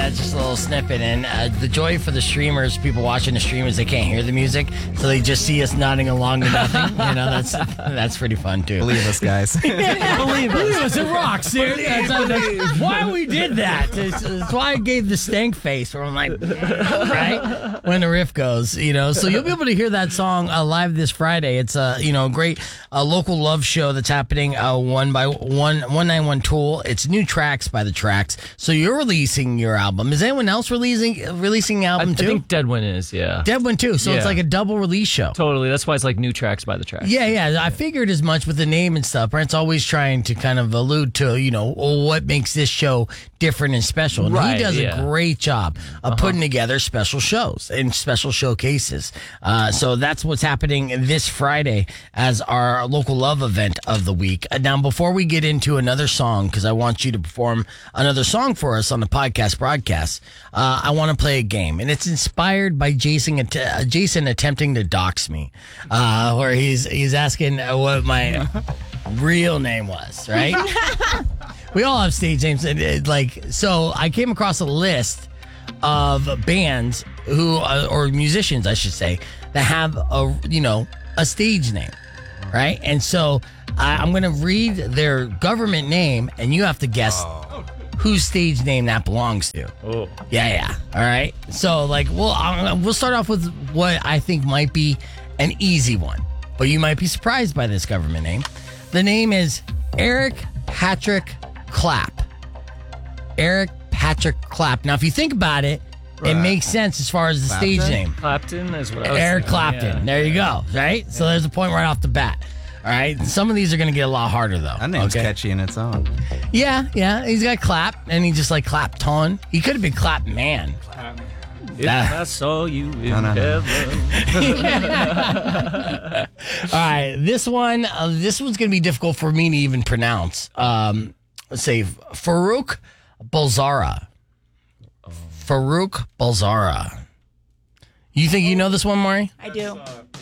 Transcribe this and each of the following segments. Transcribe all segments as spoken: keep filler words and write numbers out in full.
yeah, just a little snippet. And uh, the joy for the streamers, people watching the stream, is they can't hear the music, so they just see us nodding along to nothing. You know, that's that's pretty fun too. Believe us, guys. yeah, believe us, it rocks, dude. That's, that's why we did that. That's, that's why I gave the stank face, where I'm like, right when the riff goes. You know, so you'll be able to hear that song uh, live this Friday. It's a you know great uh, local love show that's happening uh, one by one one nine one Tool. It's new tracks by the Tracks. So you're releasing your album. Is anyone else releasing releasing the album I, too? I think Deadwin is, yeah. Deadwin too. So yeah. it's like a double release show. Totally. That's why it's like new tracks by the Tracks. Yeah, yeah. I figured as much with the name and stuff. Brent's always trying to kind of allude to, you know, oh, what makes this show different and special. And right, he does yeah. a great job of uh-huh. putting together special shows and special showcases. Uh, so that's what's happening this Friday as our local love event of the week. Now, before we get into another song, because I want you to perform another song for us on the podcast broadcast, uh, I want to play a game. And it's inspired by Jason, uh, Jason attempting to dox me, uh, where he's, he's asking what my real name was, right? We all have stage names. And it, like, so I came across a list of bands who, uh, or musicians, I should say, that have a, you know, a stage name, right? And so I, I'm going to read their government name, and you have to guess oh. whose stage name that belongs to. Oh, yeah, yeah. All right. So, like, we'll uh, we'll start off with what I think might be an easy one, but you might be surprised by this government name. The name is Eric Patrick Clapp. Eric Patrick Clapp. Now, if you think about it, right. it makes sense as far as the Clapton? stage name. Clapton is what I was Eric thinking, Clapton. yeah. There you go. Right? Yeah. So there's a point right off the bat. All right. Some of these are going to get a lot harder, though. That name's okay? catchy in its own. Yeah, yeah. He's got Clap, and he just like Clapton. He could have been Clap Man. If uh, I saw you in no, no, no. heaven. All right. This one, uh, this one's going to be difficult for me to even pronounce. Um, let's say Farouk Balzara. Oh. Farouk Balzara. You think you know this one, Maury? I do.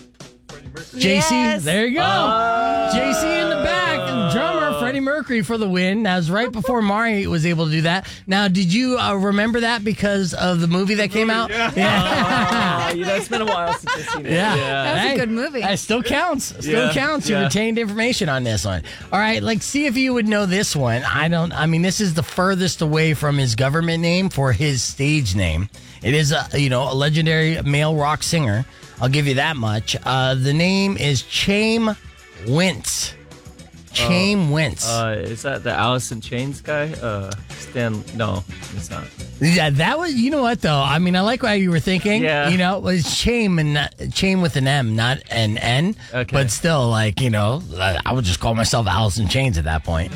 J C, yes. there you go. Oh. J C in the back, drummer Freddie Mercury for the win. That was right before Maury was able to do that. Now, did you uh, remember that because of the movie that came out? Yeah. yeah. Oh, you know, it's been a while since I've seen it. Yeah. yeah. That was hey, a good movie. That still counts. Still yeah. counts. You yeah. retained information on this one. All right, like, see if you would know this one. I don't, I mean, this is the furthest away from his government name for his stage name. It is, a, you know, a legendary male rock singer. I'll give you that much. Uh, the name is Chaim Wentz. Chaim uh, Wentz. Uh, is that the Alice in Chains guy? Uh, Stan? No, it's not. Yeah, that was. You know what though? I mean, I like how you were thinking. Yeah. You know, it was Chaim and not, Chaim with an M, not an N. Okay. But still, like, you know, I would just call myself Alice in Chains at that point.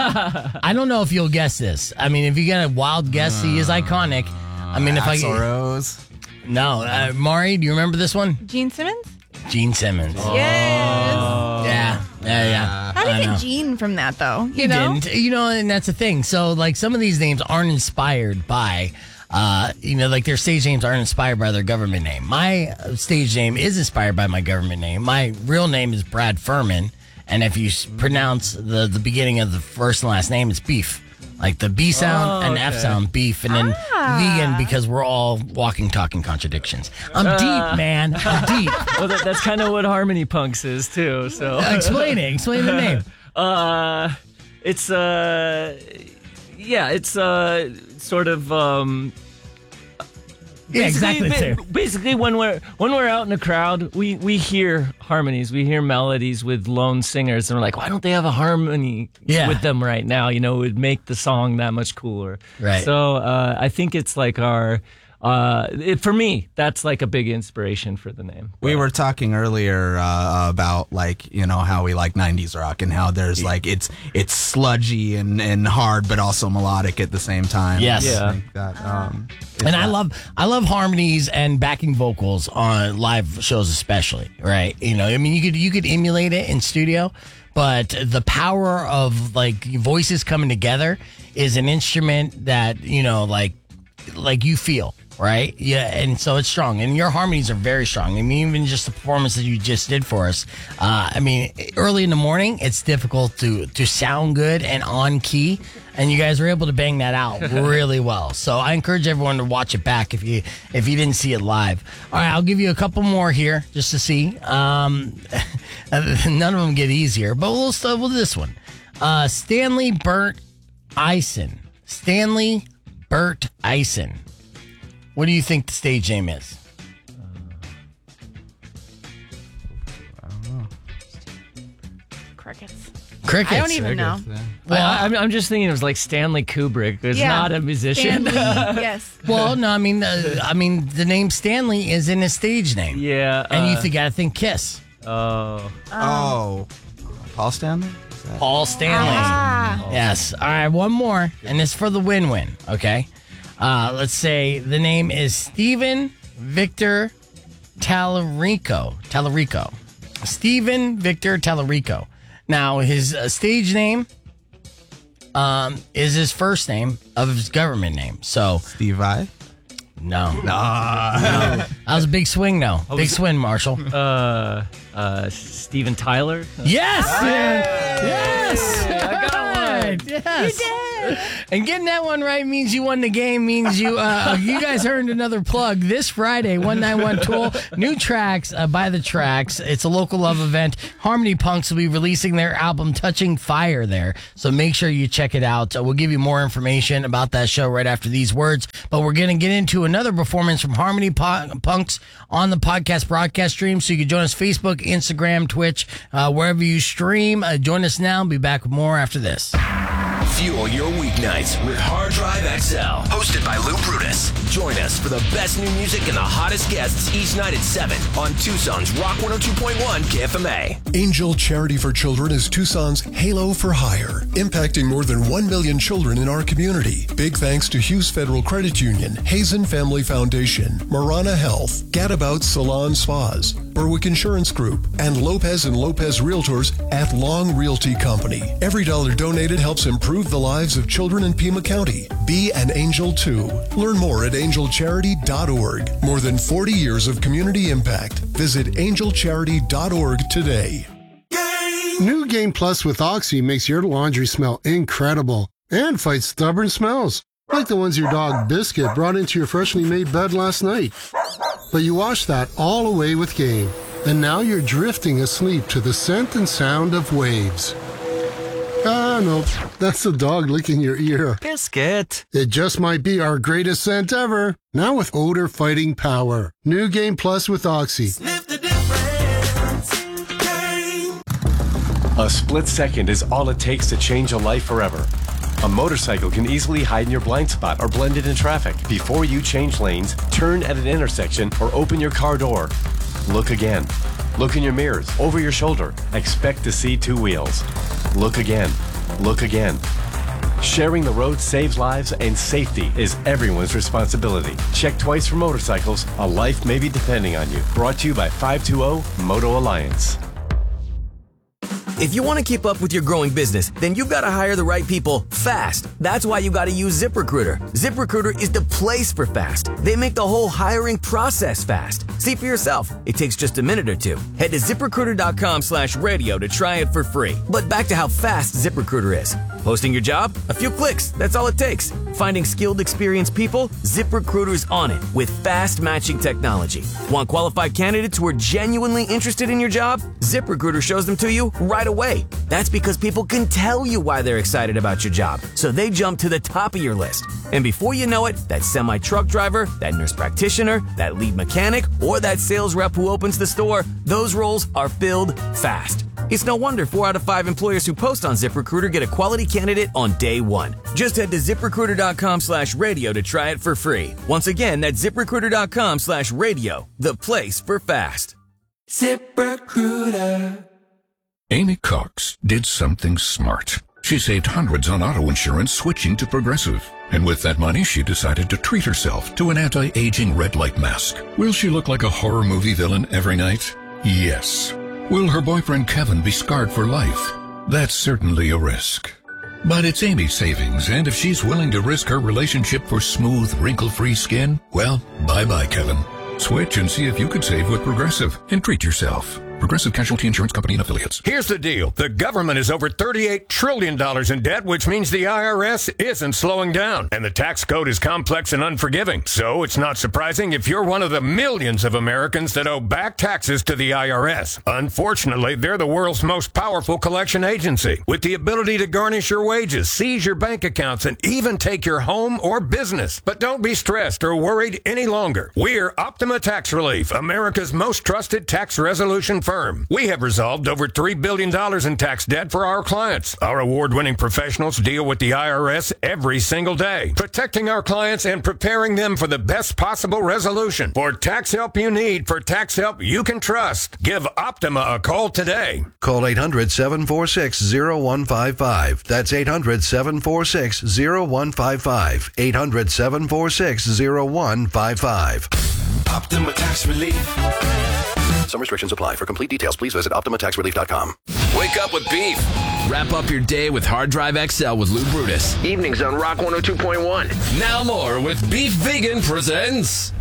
I don't know if you'll guess this. I mean, if you get a wild guess, he is iconic. I mean, if Axl I Rose. No, uh, Maury, do you remember this one? Gene Simmons? Gene Simmons. Oh. Yes. Yeah, yeah, yeah. How did I you know. get Gene from that, though? You He know? didn't. You know, and that's the thing. So, like, some of these names aren't inspired by, uh, you know, like their stage names aren't inspired by their government name. My stage name is inspired by my government name. My real name is Brad Furman. And if you s- pronounce the, the beginning of the first and last name, it's Beef. Like the B sound Oh, and the F okay. sound, beef, and then Ah. vegan because we're all walking, talking contradictions. I'm Uh. deep, man. I'm deep. Well, that, that's kind of what Harmony Punks is too. So Explain it. Explain the name. Uh, it's uh, yeah, it's uh, sort of um. Yeah, exactly. the Basically, same. basically, when we're when we're out in a crowd, we, we hear harmonies, we hear melodies with lone singers, and we're like, why don't they have a harmony Yeah. with them right now? You know, it would make the song that much cooler. Right. So uh, I think it's like our. Uh, it, for me, that's like a big inspiration for the name. We But- were talking earlier uh, about like you know how we like nineties rock and how there's like it's it's sludgy and, and hard but also melodic at the same time. Yes. I Yeah. think that, um, it's And I that. love I love harmonies and backing vocals on live shows especially, right? You know, I mean you could you could emulate it in studio, but the power of like voices coming together is an instrument that, you know, like like you feel, right? Yeah, and so it's strong. And your harmonies are very strong. I mean, even just the performance that you just did for us. Uh, I mean, early in the morning, it's difficult to to sound good and on key and you guys were able to bang that out really well. So I encourage everyone to watch it back if you if you didn't see it live. All right, I'll give you a couple more here just to see. Um, none of them get easier, but we'll start with this one. Uh, Stanley Burt Eisen. Stanley Burt Eisen. What do you think the stage name is? Crickets. Crickets. I don't even know. Well, I, I'm, I'm just thinking it was like Stanley Kubrick. It's Yeah. not a musician. Stanley, yes. Well, no, I mean, uh, I mean, the name Stanley is in his stage name. yeah. And you uh, think, gotta think Kiss. Oh. Oh, Paul Stanley? Is that- Paul Stanley. Ah. Yes. All right, one more, and it's for the win-win, okay? Uh, let's say the name is Stephen Victor Tallarico. Tallarico. Stephen Victor Tallarico. Now, his uh, stage name um, is his first name of his government name. So, Steve Vai? no. No. That was a big swing, though. Big swing, Marshall. Uh, uh, Steven Tyler. Yes! Yes! I got one. Yes. You did. And getting that one right means you won the game, means you uh, you guys earned another plug this Friday, one ninety-one Tool. New tracks uh, by the tracks. It's a local love event. Harmony Punks will be releasing their album Touching Fire there. So make sure you check it out. Uh, we'll give you more information about that show right after these words. But we're going to get into another performance from Harmony po- Punks on the podcast broadcast stream. So you can join us Facebook, Instagram, Twitch, uh, wherever you stream. Uh, join us now. Be back with more after this. Fuel your weeknights with Hard Drive X L. Hosted by Lou Brutus. Join us for the best new music and the hottest guests each night at seven on Tucson's Rock one oh two point one K F M A. Angel Charity for Children is Tucson's Halo for Hire, impacting more than one million children in our community. Big thanks to Hughes Federal Credit Union, Hazen Family Foundation, Marana Health, Gadabout Salon Spas, Berwick Insurance Group, and Lopez and Lopez Realtors at Long Realty Company. Every dollar donated helps improve the lives of children in Pima County. Be an angel too. Learn more at angel charity dot org. More than forty years of community impact. Visit angel charity dot org today. New Game Plus with Oxy makes your laundry smell incredible and fights stubborn smells, like the ones your dog Biscuit brought into your freshly made bed last night. But you washed that all away with Game, and now you're drifting asleep to the scent and sound of waves. Ah, no, that's the dog licking your ear. Biscuit. It just might be our greatest scent ever. Now with odor fighting power. New Game Plus with Oxy. A split second is all it takes to change a life forever. A motorcycle can easily hide in your blind spot or blend it in traffic. Before you change lanes, turn at an intersection, or open your car door. Look again. Look in your mirrors, over your shoulder. Expect to see two wheels. Look again. Look again. Sharing the road saves lives, and safety is everyone's responsibility. Check twice for motorcycles. A life may be depending on you. Brought to you by five two zero Moto Alliance. If you want to keep up with your growing business, then you've got to hire the right people fast. That's why you got to use ZipRecruiter. ZipRecruiter is the place for fast. They make the whole hiring process fast. See for yourself. It takes just a minute or two. Head to ZipRecruiter.com slash radio to try it for free. But back to how fast ZipRecruiter is. Posting your job? A few clicks. That's all it takes. Finding skilled, experienced people? ZipRecruiter's on it with fast matching technology. Want qualified candidates who are genuinely interested in your job? ZipRecruiter shows them to you right away. That's because people can tell you why they're excited about your job, so they jump to the top of your list. And before you know it, that semi-truck driver, that nurse practitioner, that lead mechanic, or that sales rep who opens the store, those roles are filled fast. It's no wonder four out of five employers who post on ZipRecruiter get a quality candidate on day one. Just head to ZipRecruiter.com slash radio to try it for free. Once again, that's ZipRecruiter.com slash radio, the place for fast. ZipRecruiter. Amy Cox did something smart. She saved hundreds on auto insurance switching to Progressive. And with that money, she decided to treat herself to an anti-aging red light mask. Will she look like a horror movie villain every night? Yes. Will her boyfriend Kevin be scarred for life? That's certainly a risk. But it's Amy's savings, and if she's willing to risk her relationship for smooth, wrinkle-free skin, well, bye-bye, Kevin. Switch and see if you could save with Progressive and treat yourself. Progressive Casualty Insurance Company and Affiliates. Here's the deal. The government is over thirty-eight trillion dollars in debt, which means the I R S isn't slowing down. And the tax code is complex and unforgiving. So it's not surprising if you're one of the millions of Americans that owe back taxes to the I R S. Unfortunately, they're the world's most powerful collection agency, with the ability to garnish your wages, seize your bank accounts, and even take your home or business. But don't be stressed or worried any longer. We're Optima Tax Relief, America's most trusted tax resolution firm. We have resolved over three billion dollars in tax debt for our clients. Our award-winning professionals deal with the I R S every single day, protecting our clients and preparing them for the best possible resolution. For tax help you need, for tax help you can trust, give Optima a call today. Call eight hundred, seven four six, zero one five five. That's eight hundred, seven four six, zero one five five. eight hundred, seven four six, zero one five five. Optima Tax Relief. Some restrictions apply. For complete details, please visit optima tax relief dot com. Wake up with beef. Wrap up your day with Hard Drive X L with Lou Brutus. Evenings on Rock one oh two point one. Now more with Beef Vegan presents